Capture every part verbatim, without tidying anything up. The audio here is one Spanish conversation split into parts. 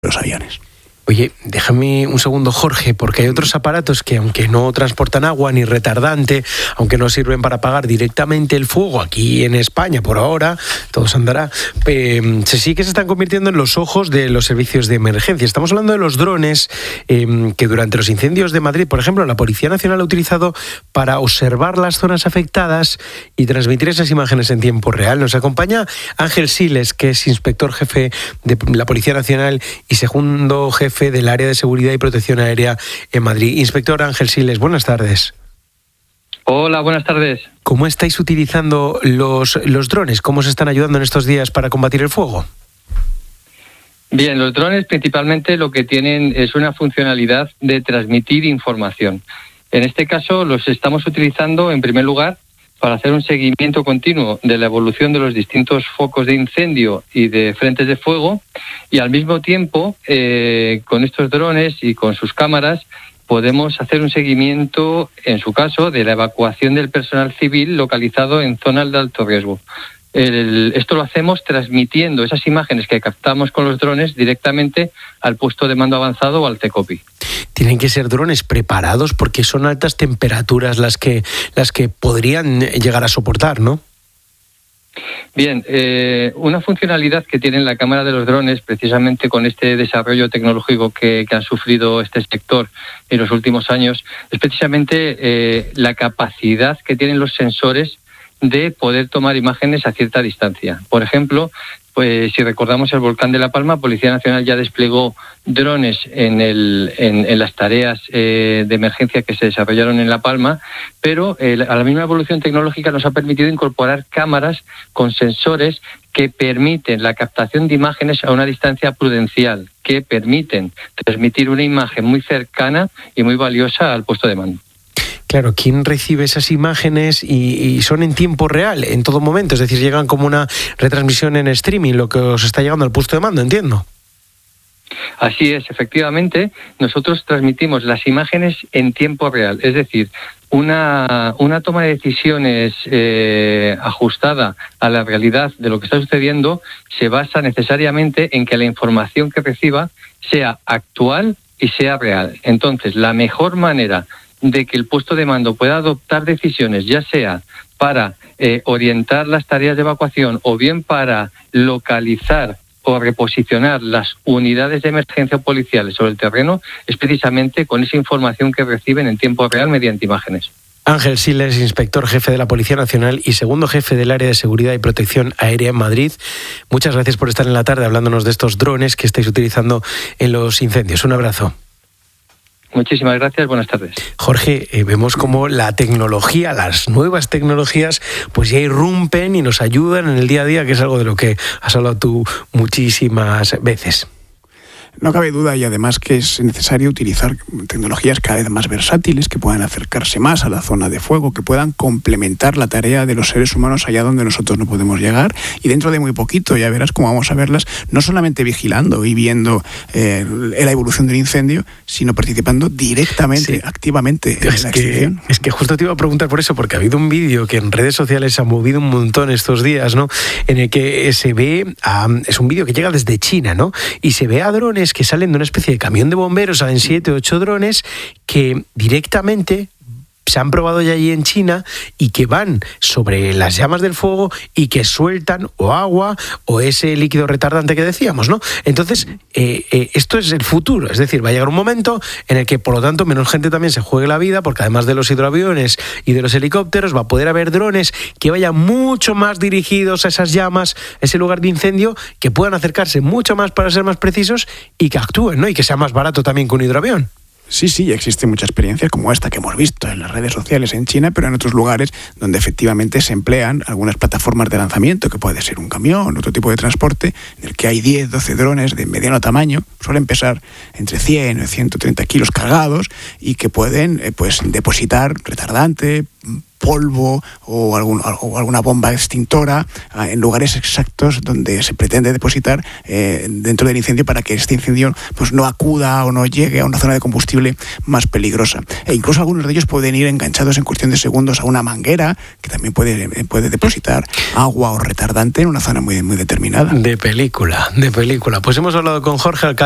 los aviones. Oye, déjame un segundo, Jorge, porque hay otros aparatos que, aunque no transportan agua ni retardante, aunque no sirven para apagar directamente el fuego aquí en España por ahora, todo se andará, eh, se sí que se están convirtiendo en los ojos de los servicios de emergencia. Estamos hablando de los drones eh, que durante los incendios de Madrid, por ejemplo, la Policía Nacional ha utilizado para observar las zonas afectadas y transmitir esas imágenes en tiempo real. Nos acompaña Ángel Siles, que es inspector jefe de la Policía Nacional y segundo jefe del área de seguridad y protección aérea en Madrid. Inspector Ángel Siles, buenas tardes. Hola, buenas tardes. ¿Cómo estáis utilizando los, los drones? ¿Cómo se están ayudando en estos días para combatir el fuego? Bien, los drones principalmente lo que tienen es una funcionalidad de transmitir información. En este caso los estamos utilizando en primer lugar para hacer un seguimiento continuo de la evolución de los distintos focos de incendio y de frentes de fuego, y al mismo tiempo, eh, con estos drones y con sus cámaras, podemos hacer un seguimiento, en su caso, de la evacuación del personal civil localizado en zonas de alto riesgo. El, esto lo hacemos transmitiendo esas imágenes que captamos con los drones directamente al puesto de mando avanzado o al CECOPI. Tienen que ser drones preparados porque son altas temperaturas las que, las que podrían llegar a soportar, ¿no? Bien, eh, una funcionalidad que tiene la cámara de los drones, precisamente con este desarrollo tecnológico que, que han sufrido este sector en los últimos años, es precisamente eh, la capacidad que tienen los sensores de poder tomar imágenes a cierta distancia. Por ejemplo, pues si recordamos el volcán de La Palma, Policía Nacional ya desplegó drones en, el, en, en las tareas eh, de emergencia que se desarrollaron en La Palma, pero eh, a la misma evolución tecnológica nos ha permitido incorporar cámaras con sensores que permiten la captación de imágenes a una distancia prudencial, que permiten transmitir una imagen muy cercana y muy valiosa al puesto de mando. Claro, ¿quién recibe esas imágenes y, y son en tiempo real, en todo momento? Es decir, llegan como una retransmisión en streaming, lo que os está llegando al puesto de mando, entiendo. Así es, efectivamente, nosotros transmitimos las imágenes en tiempo real, es decir, una, una toma de decisiones eh, ajustada a la realidad de lo que está sucediendo se basa necesariamente en que la información que reciba sea actual y sea real. Entonces, la mejor manera de que el puesto de mando pueda adoptar decisiones, ya sea para eh, orientar las tareas de evacuación o bien para localizar o reposicionar las unidades de emergencia policiales sobre el terreno, es precisamente con esa información que reciben en tiempo real mediante imágenes. Ángel Siles, inspector jefe de la Policía Nacional y segundo jefe del área de seguridad y protección aérea en Madrid. Muchas gracias por estar en la tarde hablándonos de estos drones que estáis utilizando en los incendios. Un abrazo. Muchísimas gracias, buenas tardes. Jorge, eh, vemos cómo la tecnología, las nuevas tecnologías, pues ya irrumpen y nos ayudan en el día a día, que es algo de lo que has hablado tú muchísimas veces. No cabe duda, y además que es necesario utilizar tecnologías cada vez más versátiles que puedan acercarse más a la zona de fuego, que puedan complementar la tarea de los seres humanos allá donde nosotros no podemos llegar. Y dentro de muy poquito ya verás cómo vamos a verlas, no solamente vigilando y viendo eh, la evolución del incendio, sino participando directamente, sí, activamente en es la que, extinción. Es que justo te iba a preguntar por eso, porque ha habido un vídeo que en redes sociales se ha movido un montón estos días, ¿no? En el que se ve, a, es un vídeo que llega desde China, ¿no? Y se ve a drones que salen de una especie de camión de bomberos, salen siete o ocho drones que directamente se han probado ya allí en China y que van sobre las llamas del fuego y que sueltan o agua o ese líquido retardante que decíamos, ¿no? Entonces, eh, eh, esto es el futuro, es decir, va a llegar un momento en el que, por lo tanto, menos gente también se juegue la vida, porque además de los hidroaviones y de los helicópteros, va a poder haber drones que vayan mucho más dirigidos a esas llamas, a ese lugar de incendio, que puedan acercarse mucho más para ser más precisos y que actúen, ¿no? Y que sea más barato también que un hidroavión. Sí, sí, existe mucha experiencia como esta que hemos visto en las redes sociales en China, pero en otros lugares donde efectivamente se emplean algunas plataformas de lanzamiento, que puede ser un camión, otro tipo de transporte, en el que hay diez, doce drones de mediano tamaño, suelen pesar entre cien o ciento treinta kilos cargados y que pueden eh, pues depositar retardante, polvo o, algún, o alguna bomba extintora en lugares exactos donde se pretende depositar eh, dentro del incendio, para que este incendio pues no acuda o no llegue a una zona de combustible más peligrosa. E incluso algunos de ellos pueden ir enganchados en cuestión de segundos a una manguera que también puede, puede depositar agua o retardante en una zona muy, muy determinada. De película, de película. Pues hemos hablado con Jorge, alcalde.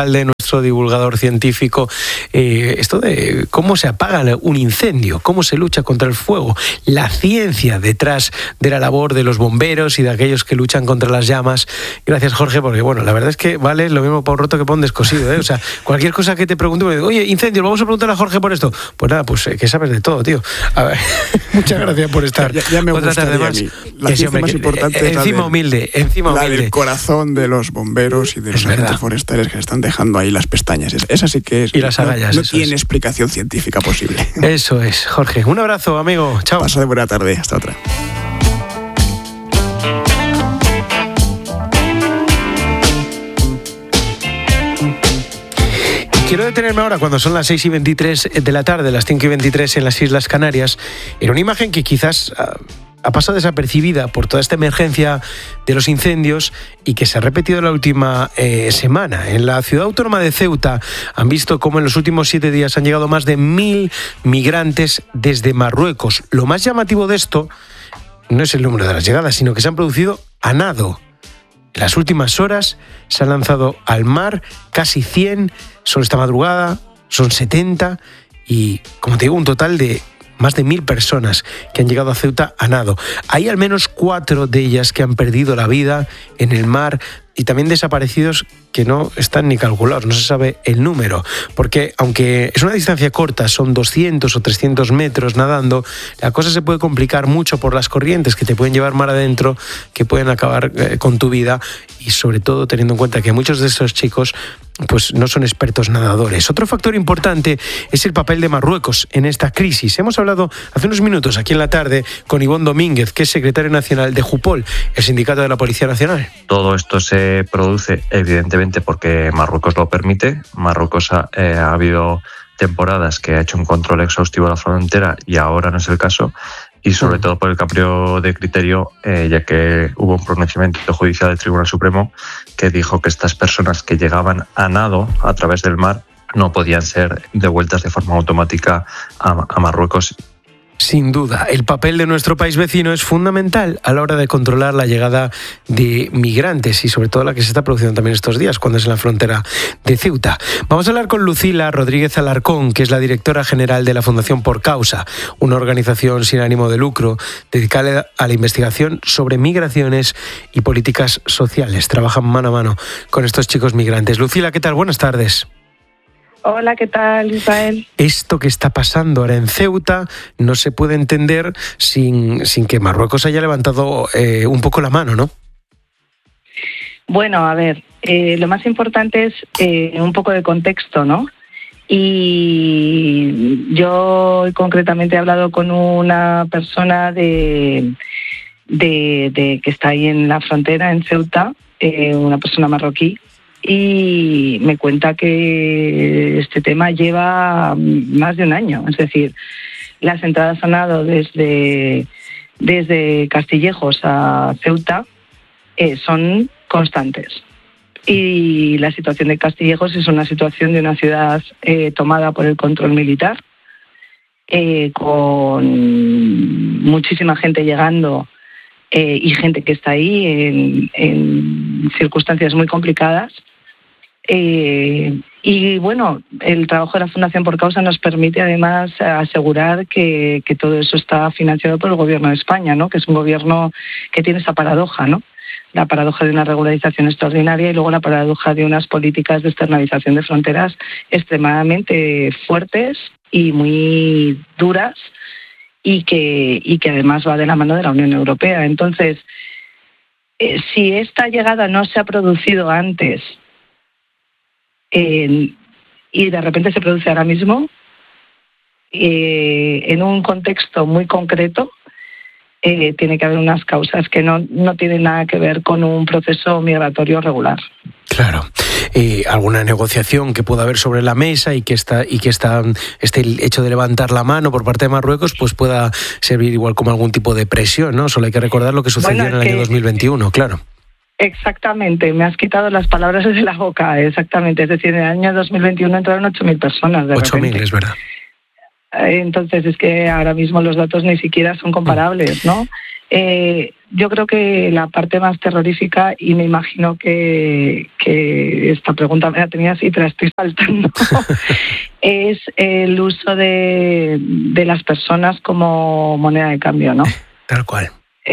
nuestro divulgador científico, eh, esto de cómo se apaga un incendio, cómo se lucha contra el fuego, la ciencia detrás de la labor de los bomberos y de aquellos que luchan contra las llamas. Gracias, Jorge, porque bueno, la verdad es que vale lo mismo para un roto que para un descosido, ¿eh? O sea, cualquier cosa que te pregunte, oye, incendio, vamos a preguntar a Jorge por esto. Pues nada, pues eh, que sabes de todo, tío. A ver, muchas gracias por estar. Ya, ya me otra tarde más. La ciencia más que, importante eh, encima es la del, humilde, encima la humilde. del corazón de los bomberos y de los agentes forestales que están dejando ahí las pestañas. Esa sí que es. Y las agallas. No, no tiene es. explicación científica posible. Eso es, Jorge. Un abrazo, amigo. Chao. Paso de buena tarde. Hasta otra. Quiero detenerme ahora cuando son las seis y veintitrés de la tarde, las cinco y veintitrés en las Islas Canarias, en una imagen que quizás ha pasado desapercibida por toda esta emergencia de los incendios y que se ha repetido la última eh, semana. En la ciudad autónoma de Ceuta han visto cómo en los últimos siete días han llegado más de mil migrantes desde Marruecos. Lo más llamativo de esto no es el número de las llegadas, sino que se han producido a nado. En las últimas horas se han lanzado al mar casi cien, solo esta madrugada son setenta y, como te digo, un total de más de mil personas que han llegado a Ceuta a nado. Hay al menos cuatro de ellas que han perdido la vida en el mar y también desaparecidos que no están ni calculados, no se sabe el número, porque aunque es una distancia corta, son doscientos o trescientos metros nadando, la cosa se puede complicar mucho por las corrientes que te pueden llevar mar adentro, que pueden acabar eh, con tu vida, y sobre todo teniendo en cuenta que muchos de estos chicos pues no son expertos nadadores. Otro factor importante es el papel de Marruecos en esta crisis. Hemos hablado hace unos minutos aquí en la tarde con Ivonne Domínguez, que es secretaria nacional de Jupol, el sindicato de la Policía Nacional. Todo esto se produce evidentemente porque Marruecos lo permite. Marruecos ha, eh, ha habido temporadas que ha hecho un control exhaustivo a la frontera y ahora no es el caso. Y sobre todo por el cambio de criterio, eh, ya que hubo un pronunciamiento judicial del Tribunal Supremo que dijo que estas personas que llegaban a nado a través del mar no podían ser devueltas de forma automática a, a Marruecos. Sin duda, el papel de nuestro país vecino es fundamental a la hora de controlar la llegada de migrantes y sobre todo la que se está produciendo también estos días cuando es en la frontera de Ceuta. Vamos a hablar con Lucila Rodríguez Alarcón, que es la directora general de la Fundación Por Causa, una organización sin ánimo de lucro dedicada a la investigación sobre migraciones y políticas sociales. Trabajan mano a mano con estos chicos migrantes. Lucila, ¿qué tal? Buenas tardes. Hola, ¿qué tal, Israel? Esto que está pasando ahora en Ceuta no se puede entender sin, sin que Marruecos haya levantado eh, un poco la mano, ¿no? Bueno, a ver, eh, lo más importante es eh, un poco de contexto, ¿no? Y yo concretamente he hablado con una persona de, de, de que está ahí en la frontera, en Ceuta, eh, una persona marroquí, y me cuenta que este tema lleva más de un año. Es decir, las entradas a nado desde, desde Castillejos a Ceuta eh, son constantes. Y la situación de Castillejos es una situación de una ciudad eh, tomada por el control militar, eh, con muchísima gente llegando eh, y gente que está ahí en, en circunstancias muy complicadas. Eh, y bueno, el trabajo de la Fundación Por Causa nos permite además asegurar que, que todo eso está financiado por el Gobierno de España, ¿no? Que es un gobierno que tiene esa paradoja, ¿no? La paradoja de una regularización extraordinaria y luego la paradoja de unas políticas de externalización de fronteras extremadamente fuertes y muy duras y que, y que además va de la mano de la Unión Europea. Entonces, eh, si esta llegada no se ha producido antes Eh, y de repente se produce ahora mismo, eh, en un contexto muy concreto, eh, tiene que haber unas causas que no, no tienen nada que ver con un proceso migratorio regular. Claro. Eh, alguna negociación que pueda haber sobre la mesa y que esta, y que esta, este hecho de levantar la mano por parte de Marruecos pues pueda servir igual como algún tipo de presión, ¿no? Solo hay que recordar lo que sucedió bueno, en el que... año dos mil veintiuno, claro. Exactamente, me has quitado las palabras de la boca, exactamente. Es decir, en el año dos mil veintiuno entraron ocho mil personas. De ocho mil, es verdad. Entonces es que ahora mismo los datos ni siquiera son comparables, ¿no? Eh, yo creo que la parte más terrorífica, y me imagino que, que esta pregunta me la tenías y te la estoy saltando, es el uso de, de las personas como moneda de cambio, ¿no? Tal cual.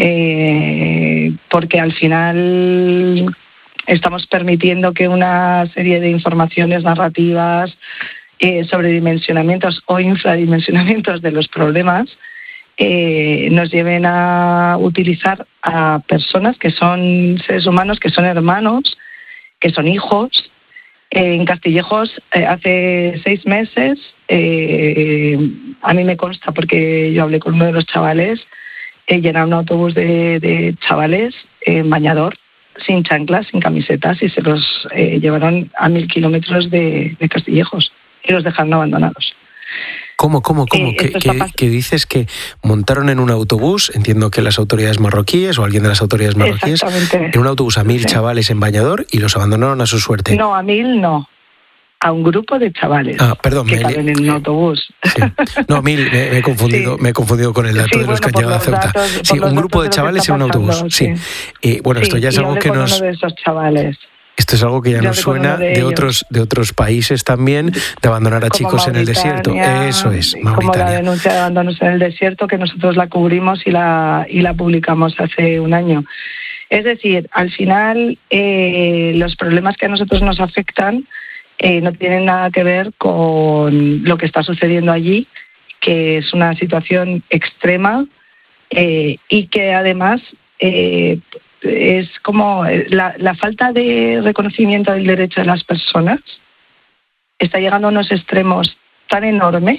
Eh, porque al final estamos permitiendo que una serie de informaciones narrativas eh, sobre dimensionamientos o infradimensionamientos de los problemas eh, nos lleven a utilizar a personas que son seres humanos, que son hermanos, que son hijos. Eh, en Castillejos, eh, hace seis meses, eh, a mí me consta, porque yo hablé con uno de los chavales, eh, llenaron un autobús de, de chavales en bañador, sin chanclas, sin camisetas, y se los eh, llevaron a mil kilómetros de, de Castillejos y los dejaron abandonados. ¿Cómo, cómo, cómo? Eh, ¿Que, que, que dices que montaron en un autobús, entiendo que las autoridades marroquíes o alguien de las autoridades marroquíes, en un autobús a mil sí. chavales en bañador y los abandonaron a su suerte? No, a mil no. A un grupo de chavales ah, perdón, que me caben en un autobús. Sí. No, mil, me, me, he confundido, sí. me he confundido con el dato sí, de los bueno, que han llegado a Ceuta. Datos, sí, un grupo de chavales en un autobús. Sí. sí. Eh, bueno, sí, esto ya es algo que nos... Uno de esos chavales. Esto es algo que ya Yo nos suena de, de otros de otros países también, de abandonar a como chicos en el desierto. Eso es, Mauritania. Como la denuncia de abandonos en el desierto, que nosotros la cubrimos y la y la publicamos hace un año. Es decir, al final eh, los problemas que a nosotros nos afectan eh, no tienen nada que ver con lo que está sucediendo allí, que es una situación extrema eh, y que además... Eh, es como la, la falta de reconocimiento del derecho de las personas está llegando a unos extremos tan enormes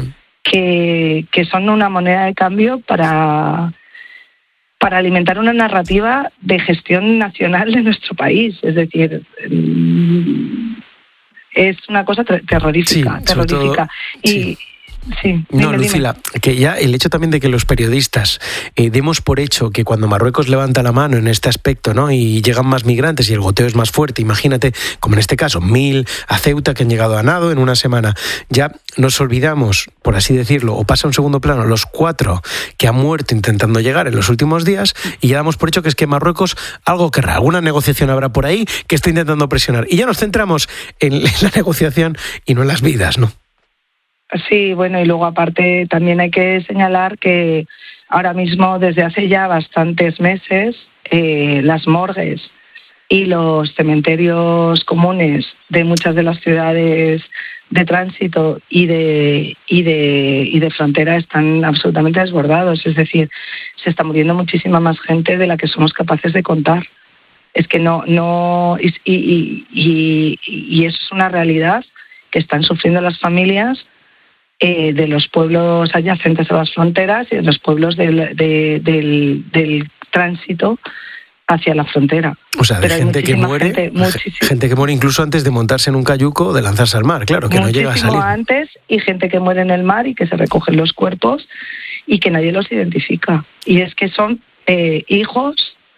que, que son una moneda de cambio para, para alimentar una narrativa de gestión nacional de nuestro país. Es decir, es una cosa terrorífica. Sí, terrorífica. Todo, y sí. Sí, no, dime, Lucila, dime. que ya el hecho también de que los periodistas eh, demos por hecho que cuando Marruecos levanta la mano en este aspecto, ¿no?, y llegan más migrantes y el goteo es más fuerte, imagínate, como en este caso, mil a Ceuta que han llegado a nado en una semana, ya nos olvidamos, por así decirlo, o pasa a un segundo plano los cuatro que han muerto intentando llegar en los últimos días y ya damos por hecho que es que Marruecos algo querrá, alguna negociación habrá por ahí que está intentando presionar. Y ya nos centramos en la negociación y no en las vidas, ¿no? Sí, bueno, y luego aparte también hay que señalar que ahora mismo, desde hace ya bastantes meses, eh, las morgues y los cementerios comunes de muchas de las ciudades de tránsito y de, y de, y de frontera están absolutamente desbordados. Es decir, se está muriendo muchísima más gente de la que somos capaces de contar. Es que no, no y, y, y, y es una realidad que están sufriendo las familias Eh, de los pueblos adyacentes a las fronteras y de los pueblos del, de, del, del tránsito hacia la frontera. O sea, de gente que muere, gente, gente que muere incluso antes de montarse en un cayuco o de lanzarse al mar, claro, que no llega a salir. Muchísimo antes, y gente que muere en el mar y que se recogen los cuerpos y que nadie los identifica. Y es que son eh, hijos,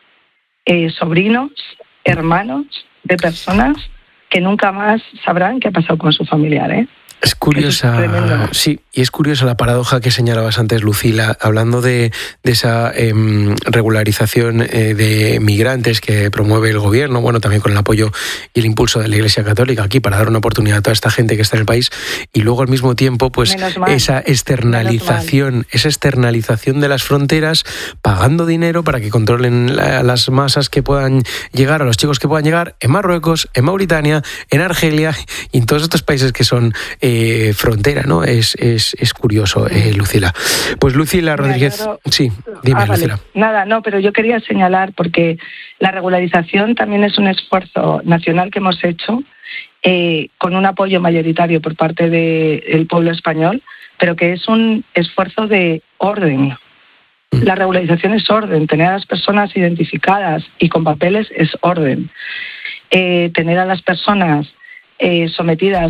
eh, sobrinos, hermanos de personas que nunca más sabrán qué ha pasado con su familiar, ¿eh? Es curiosa, es sí, y es curiosa la paradoja que señalabas antes, Lucila, hablando de, de esa eh, regularización eh, de migrantes que promueve el gobierno, bueno, también con el apoyo y el impulso de la Iglesia Católica aquí para dar una oportunidad a toda esta gente que está en el país, y luego al mismo tiempo, pues esa externalización, esa externalización de las fronteras, pagando dinero para que controlen la, las masas que puedan llegar, a los chicos que puedan llegar en Marruecos, en Mauritania, en Argelia y en todos estos países que son eh, frontera, ¿no? Es, es, es curioso, eh, Lucila. Pues Lucila Rodríguez, Mira, pero... sí, dime, ah, Lucila. Vale. Nada, no, pero yo quería señalar, porque la regularización también es un esfuerzo nacional que hemos hecho eh, con un apoyo mayoritario por parte del pueblo español, pero que es un esfuerzo de orden. La regularización es orden, tener a las personas identificadas y con papeles es orden. Eh, tener a las personas eh, sometidas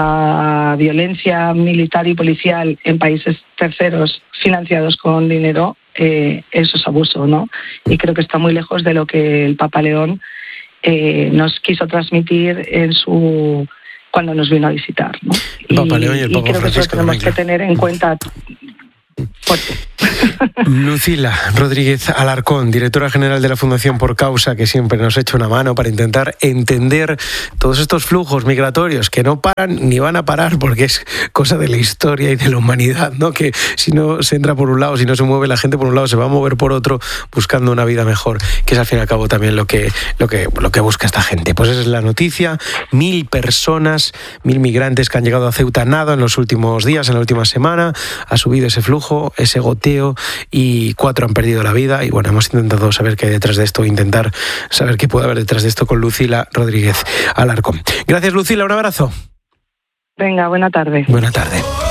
a violencia militar y policial en países terceros financiados con dinero, eh, eso es abuso, ¿no? Y creo que está muy lejos de lo que el Papa León eh, nos quiso transmitir en su... cuando nos vino a visitar, ¿no? El Papa León y el y Papa creo que eso Francisco tenemos también, que tener en cuenta. Fuerte. Lucila Rodríguez Alarcón, directora general de la Fundación Por Causa, que siempre nos echa una mano para intentar entender todos estos flujos migratorios que no paran ni van a parar, porque es cosa de la historia y de la humanidad, ¿no? Que si no se entra por un lado, si no se mueve la gente por un lado, se va a mover por otro buscando una vida mejor, que es al fin y al cabo también lo que, lo que, lo que busca esta gente. Pues esa es la noticia. Mil personas, mil migrantes que han llegado a Ceuta nada en los últimos días, en la última semana. Ha subido ese flujo, ese goteo, y cuatro han perdido la vida. Y bueno, hemos intentado saber qué hay detrás de esto, intentar saber qué puede haber detrás de esto con Lucila Rodríguez Alarcón. Gracias, Lucila, un abrazo. Venga, buena tarde. Buena tarde.